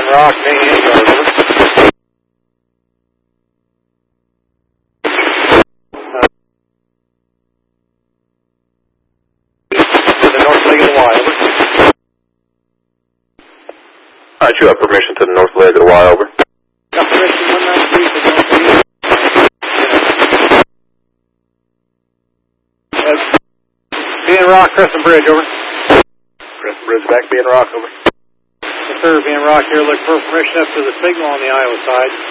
being Rock, being Vanguard, over. To the north leg of the Y, over. Alright, you have permission to the north leg of the Y, over. Got permission 193 to the north leg. Being Rock, Crescent Bridge, over. Crescent Bridge back, being Rock, over. Yes, sir, being Rock here, look for permission up to the signal on the Iowa side.